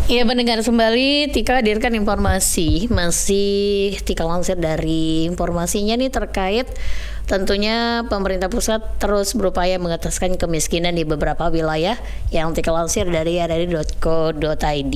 Iya, mendengar kembali Tika hadirkan informasi, masih Tika lansir dari informasinya nih terkait tentunya pemerintah pusat terus berupaya mengetaskan kemiskinan di beberapa wilayah yang Tika lansir dari rri.co.id.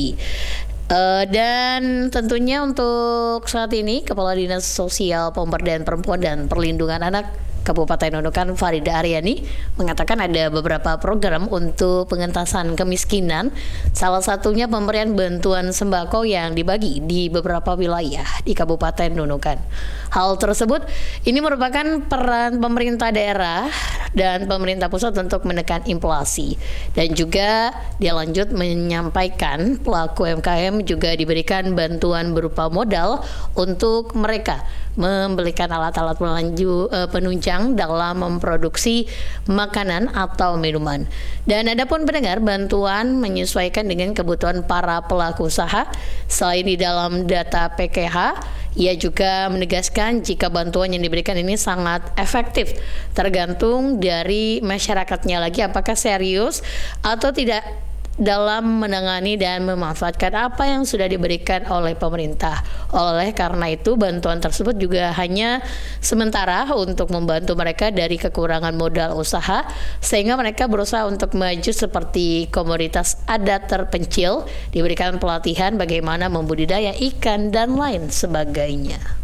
Dan tentunya untuk saat ini Kepala Dinas Sosial Pemberdayaan Perempuan dan Perlindungan Anak Kabupaten Nunukan Farida Aryani mengatakan ada beberapa program untuk pengentasan kemiskinan, salah satunya pemberian bantuan sembako yang dibagi di beberapa wilayah di Kabupaten Nunukan. Hal tersebut ini merupakan peran pemerintah daerah dan pemerintah pusat untuk menekan inflasi, dan juga dia lanjut menyampaikan pelaku UMKM juga diberikan bantuan berupa modal untuk mereka membelikan alat-alat penunjang dalam memproduksi makanan atau minuman. Dan adapun pendengar, bantuan menyesuaikan dengan kebutuhan para pelaku usaha. Selain di dalam data PKH, ia juga menegaskan jika bantuan yang diberikan ini sangat efektif, tergantung dari masyarakatnya lagi apakah serius atau tidak dalam menangani dan memanfaatkan apa yang sudah diberikan oleh pemerintah. Oleh karena itu, bantuan tersebut juga hanya sementara untuk membantu mereka dari kekurangan modal usaha, sehingga mereka berusaha untuk maju seperti komunitas adat terpencil, diberikan pelatihan bagaimana membudidaya ikan dan lain sebagainya.